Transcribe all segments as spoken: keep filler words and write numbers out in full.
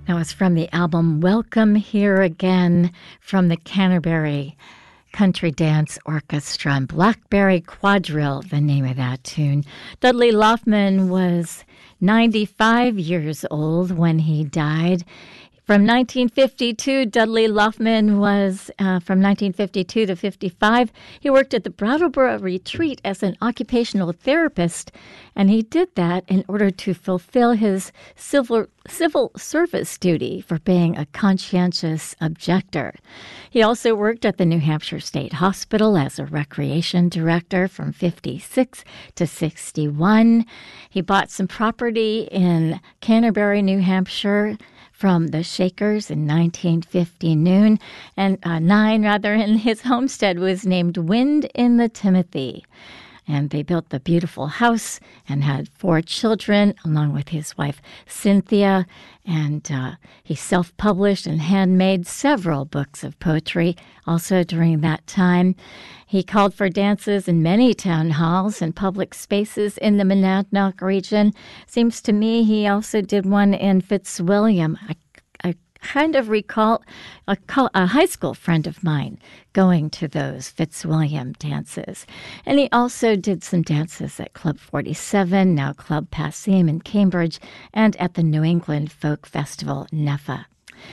That was from the album Welcome Here Again from the Canterbury Country Dance Orchestra, and Blackberry Quadrille, the name of that tune. Dudley Loftman was ninety-five years old when he died. From nineteen fifty-two, Dudley Loftman was, uh, from nineteen fifty-two to fifty-five, he worked at the Brattleboro Retreat as an occupational therapist, and he did that in order to fulfill his civil, civil service duty for being a conscientious objector. He also worked at the New Hampshire State Hospital as a recreation director from fifty-six to sixty-one. He bought some property in Canterbury, New Hampshire, from the Shakers in nineteen fifty noon, and uh, nine rather, and his homestead was named Wind in the Timothy. And they built the beautiful house and had four children along with his wife Cynthia, and uh, he self-published and handmade several books of poetry also during that time. He called for dances in many town halls and public spaces in the Monadnock region. Seems to me he also did one in Fitzwilliam. I, I kind of recall a, a high school friend of mine going to those Fitzwilliam dances. And he also did some dances at Club forty-seven, now Club Passim in Cambridge, and at the New England Folk Festival, NEFA.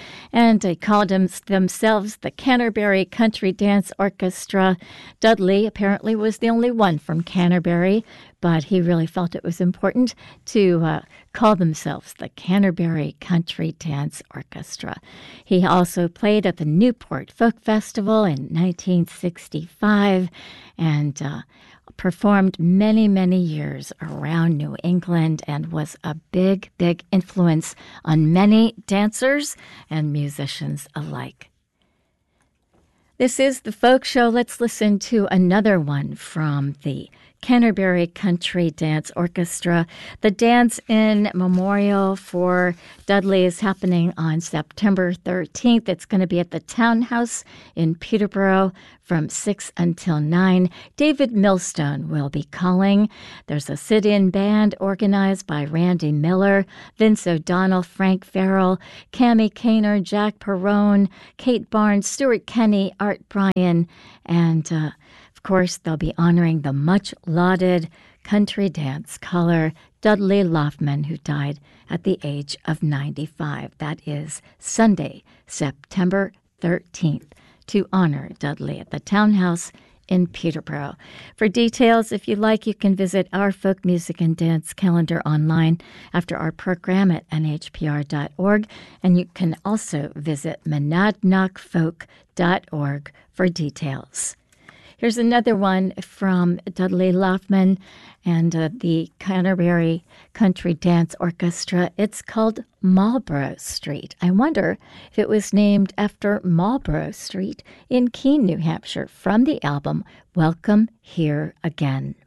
And they called them, themselves the Canterbury Country Dance Orchestra. Dudley apparently was the only one from Canterbury, but he really felt it was important to uh, call themselves the Canterbury Country Dance Orchestra. He also played at the Newport Folk Festival in nineteen sixty-five and uh, performed many, many years around New England and was a big, big influence on many dancers and musicians alike. This is the Folk Show. Let's listen to another one from the Canterbury Country Dance Orchestra. The dance in memorial for Dudley is happening on September thirteenth. It's going to be at the Townhouse in Peterborough from six until nine. David Millstone will be calling. There's a sit-in band organized by Randy Miller, Vince O'Donnell, Frank Farrell, Cammie Kaner, Jack Perrone, Kate Barnes, Stuart Kenny, Art Bryan, and uh, of course, they'll be honoring the much-lauded country dance caller Dudley Loftman, who died at the age of ninety-five. That is Sunday, September thirteenth, to honor Dudley at the Townhouse in Peterborough. For details, if you like, you can visit our folk music and dance calendar online after our program at N H P R dot org, and you can also visit monadnock folk dot org for details. Here's another one from Dudley Loftman and uh, the Canterbury Country Dance Orchestra. It's called Marlborough Street. I wonder if it was named after Marlborough Street in Keene, New Hampshire, from the album Welcome Here Again.